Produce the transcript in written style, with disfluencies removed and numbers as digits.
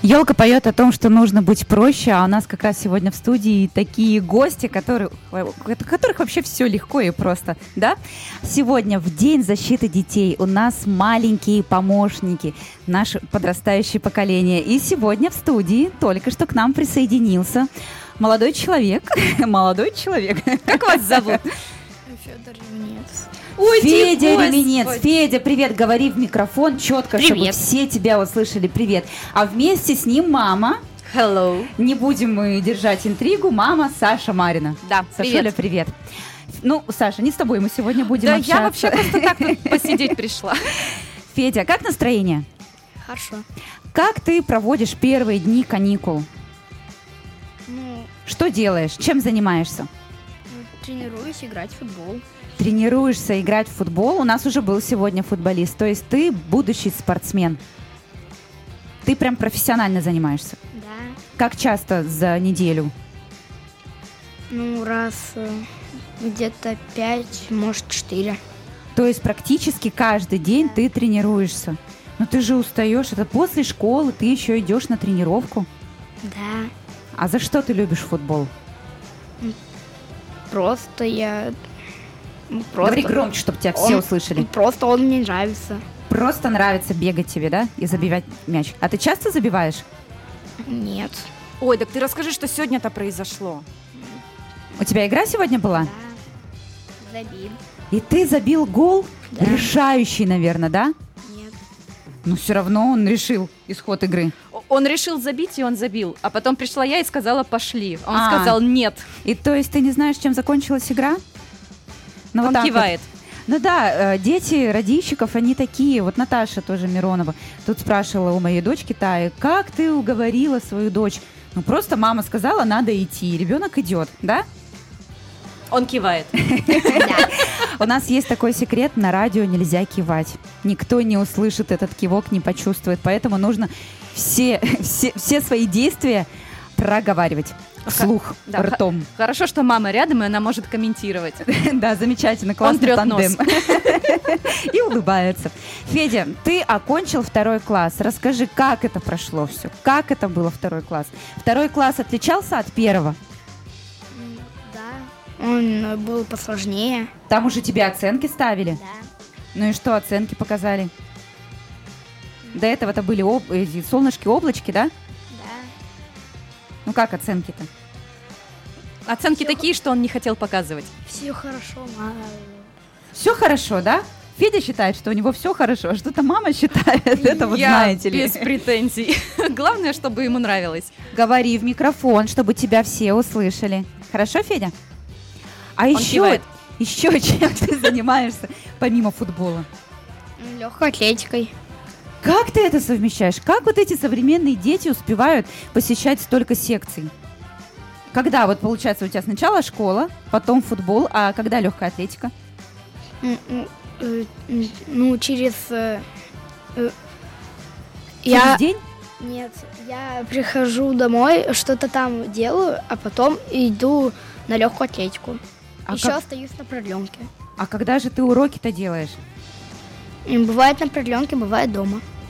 Елка поет о том, что нужно быть проще, а у нас как раз сегодня в студии такие гости, которых вообще все легко и просто, да? Сегодня в День защиты детей у нас маленькие помощники, наше подрастающее поколение. И сегодня в студии только что к нам присоединился молодой человек. Молодой человек. Как вас зовут? Федор Ремнец. Ой, Федя Ремнец. Федя, привет, говори в микрофон четко, привет. Чтобы все тебя услышали. Привет. А вместе с ним мама. Hello. Не будем мы держать интригу. Мама Саша Марина. Да, Сашуля, привет. Ну, Саша, не с тобой мы сегодня будем Да, общаться. я вообще просто так тут посидеть пришла. Федя, как настроение? Хорошо. Как ты проводишь первые дни каникул? Что делаешь? Чем занимаешься? Тренируюсь играть в футбол. Тренируешься играть в футбол. У нас уже был сегодня футболист. То есть ты будущий спортсмен. Ты прям профессионально занимаешься. Да. Как часто за неделю? Раз где-то 5, может 4. То есть практически каждый день ты тренируешься. Но ты же устаешь. Это после школы ты еще идешь на тренировку. Да. А за что ты любишь футбол? Просто я... Говори громче, чтобы тебя все услышали. Просто он мне нравится. Просто нравится бегать тебе, да? И забивать мяч. А ты часто забиваешь? Нет. Ой, так ты расскажи, что сегодня-то произошло. У тебя игра сегодня была? Да. Забил. И ты забил гол? Да. Решающий, наверное, да? Нет. Но все равно он решил исход игры. Он решил забить, и он забил. А потом пришла я и сказала, пошли. Он А. сказал, нет. И то есть ты не знаешь, чем закончилась игра? Ну, вот Он так вот. кивает. Ну да, дети родильщиков, они такие. Вот Наташа тоже Миронова тут спрашивала у моей дочки Таи, как ты уговорила свою дочь? Ну просто мама сказала, надо идти, и ребенок идет, да? Он кивает. У нас есть такой секрет, на радио нельзя кивать. Никто не услышит этот кивок, не почувствует, поэтому нужно все свои действия проговаривать вслух, Да, ртом. Хорошо, что мама рядом, и она может комментировать. Да, замечательно, классный трёт тандем. И улыбается. Федя, ты окончил 2 класс. Расскажи, как это прошло все? Как это было 2 класс? 2 класс отличался от 1? Да. Он был посложнее. Там уже тебе оценки ставили? Да. Ну и что оценки показали? До этого-то были эти солнышки-облачки, да? Да. Ну как оценки-то? Оценки такие, что он не хотел показывать. Все хорошо, мама. Все хорошо, да? Федя считает, что у него все хорошо, а что-то мама считает, это вот знаете ли. без претензий. Главное, чтобы ему нравилось. Говори в микрофон, чтобы тебя все услышали. Хорошо, Федя? А еще кивает. чем ты занимаешься помимо футбола? Легкой атлетикой. Как ты это совмещаешь? Как вот эти современные дети успевают посещать столько секций? Когда вот получается у тебя сначала школа, потом футбол, а когда легкая атлетика? Через... Через день? Нет, я прихожу домой, что-то там делаю, а потом иду на легкую атлетику. Еще остаюсь на продленке. А когда же ты уроки-то делаешь? Бывает на продленке, бывает дома.